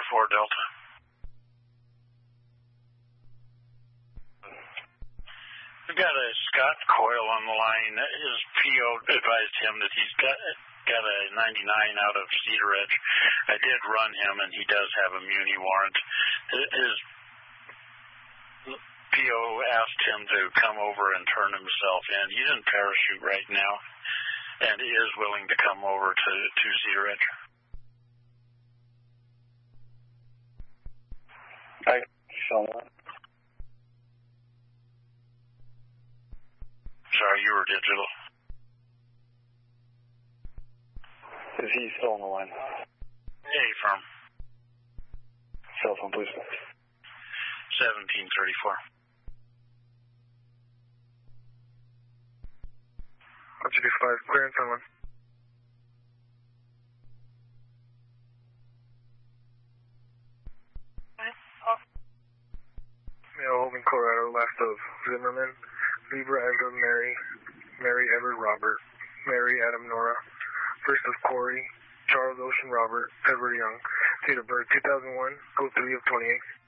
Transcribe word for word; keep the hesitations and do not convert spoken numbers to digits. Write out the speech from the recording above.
four Delta. We've got a Scott Coyle on the line. His P O advised him that he's got got a ninety-nine out of Cedar Ridge. I did run him, and he does have a muni warrant. His P O asked him to come over and turn himself in. He's in parachute right now, and he is willing to come over to, to Cedar Ridge. I saw that. Sorry, you were digital. Is he still on the line? Hey, firm. Cell phone, please. seventeen thirty-four. one two five, clearance on one. Male holding Colorado, last of Zimmerman, Libra Edward Mary, Mary Edward Robert, Mary Adam Nora, first of Corey, Charles Ocean Robert, Edward Young, date of birth two thousand one, oh three of twenty-eight.